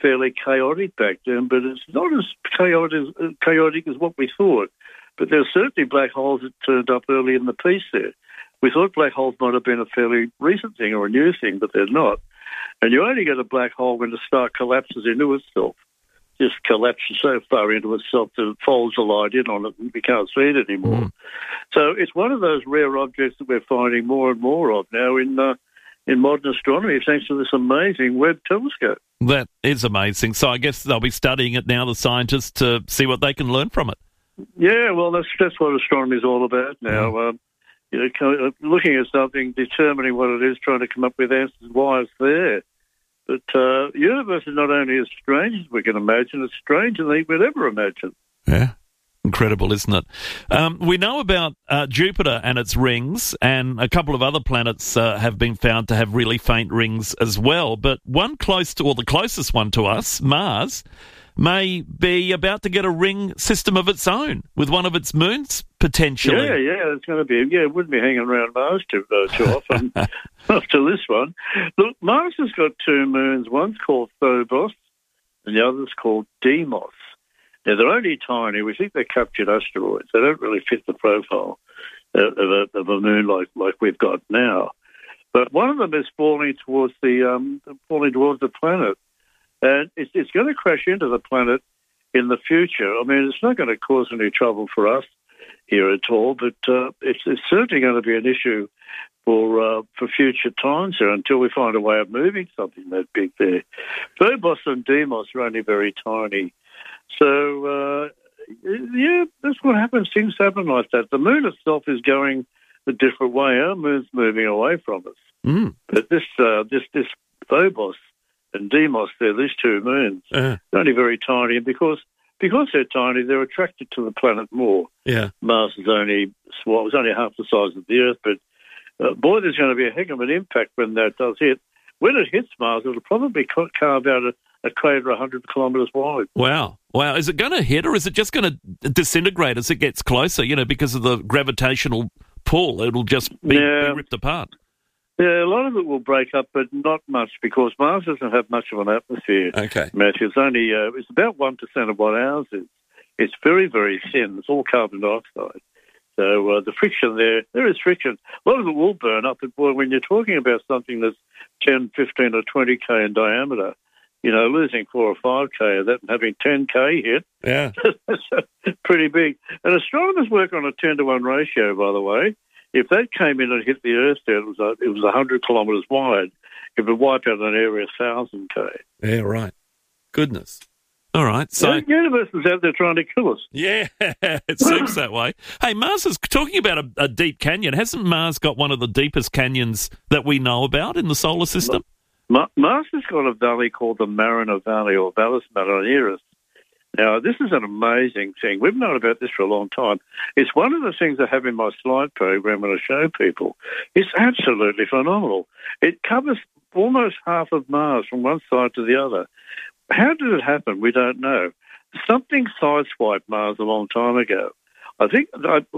fairly chaotic back then, but it's not as chaotic as what we thought. But there are certainly black holes that turned up early in the piece there. We thought black holes might have been a fairly recent thing or a new thing, but they're not. And you only get a black hole when the star collapses into itself. Just collapses so far into itself that it folds the light in on it and we can't see it anymore. Mm. So it's one of those rare objects that we're finding more and more of now in modern astronomy, thanks to this amazing Webb telescope. That is amazing. So I guess they'll be studying it now, the scientists, to see what they can learn from it. Yeah, well, that's what astronomy is all about now. Looking at something, determining what it is, trying to come up with answers why it's there. But the universe is not only as strange as we can imagine, it's stranger than we'd ever imagine. Yeah. Incredible, isn't it? We know about Jupiter and its rings, and a couple of other planets have been found to have really faint rings as well. But one the closest one to us, Mars, may be about to get a ring system of its own with one of its moons, potentially. Yeah, it's going to be. Yeah, it wouldn't be hanging around Mars too often after this one. Look, Mars has got two moons. One's called Phobos, and the other's called Deimos. Now, they're only tiny. We think they're captured asteroids. They don't really fit the profile of a moon like we've got now. But one of them is falling towards the planet. And it's going to crash into the planet in the future. I mean, it's not going to cause any trouble for us here at all, but it's certainly going to be an issue for future times here until we find a way of moving something that big there. Phobos and Deimos are only very tiny. So, that's what happens. Things happen like that. The moon itself is going a different way. Our moon's moving away from us. Mm. But this Phobos and Deimos, they're these two moons. They're only very tiny, and because they're tiny, they're attracted to the planet more. Yeah, Mars is only half the size of the Earth, but boy, there's going to be a heck of an impact when that does hit. When it hits Mars, it'll probably carve out a crater 100 kilometres wide. Wow. Is it going to hit, or is it just going to disintegrate as it gets closer? Because of the gravitational pull, it'll just be ripped apart. Yeah, a lot of it will break up, but not much, because Mars doesn't have much of an atmosphere. Okay, Matthew. It's only it's about 1% of what ours is. It's very, very thin. It's all carbon dioxide. So the friction there is friction. A lot of it will burn up, but boy, when you're talking about something that's 10, 15 or 20K in diameter, losing 4 or 5K of that and having 10K hit, that's pretty big. And astronomers work on a 10-to-1 ratio, by the way. If that came in and hit the Earth there, it was 100 kilometres wide. It would wipe out an area of 1,000K. Yeah, right. Goodness. All right. So the universe is out there trying to kill us. Yeah, it seems that way. Hey, Mars is talking about a deep canyon. Hasn't Mars got one of the deepest canyons that we know about in the solar system? Mars has got a valley called the Mariner Valley, or Valles Marineris. Now, this is an amazing thing. We've known about this for a long time. It's one of the things I have in my slide program when I show people. It's absolutely phenomenal. It covers almost half of Mars from one side to the other. How did it happen? We don't know. Something sideswiped Mars a long time ago. I think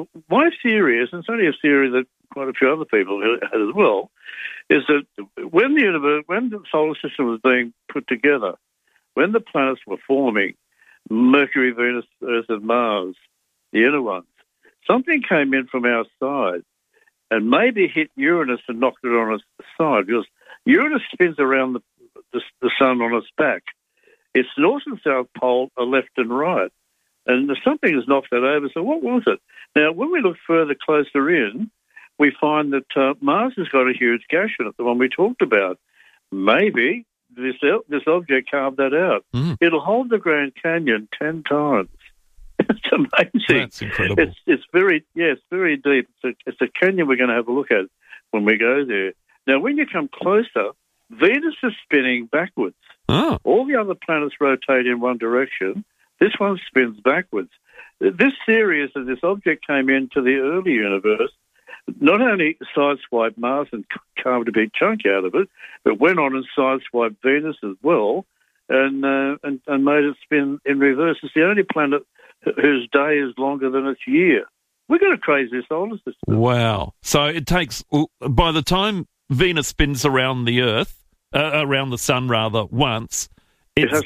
my theory is, and it's only a theory that quite a few other people had as well, is that when the solar system was being put together, when the planets were forming, Mercury, Venus, Earth, and Mars, the inner ones, something came in from our side and maybe hit Uranus and knocked it on its side, because Uranus spins around the sun on its back. Its north and south pole are left and right, and something has knocked that over. So what was it? Now, when we look further closer in, we find that Mars has got a huge gash in it, the one we talked about. Maybe this object carved that out. Mm. It'll hold the Grand Canyon 10 times. It's amazing. That's incredible. It's very deep. It's a canyon we're going to have a look at when we go there. Now, when you come closer, Venus is spinning backwards. Oh. All the other planets rotate in one direction. This one spins backwards. This theory is that this object came into the early universe, not only sideswiped Mars and carved a big chunk out of it, but went on and sideswiped Venus as well, and made it spin in reverse. It's the only planet whose day is longer than its year. We've got a crazy solar system. Wow. So it takes, by the time Venus spins around the Earth, around the sun rather, once, it has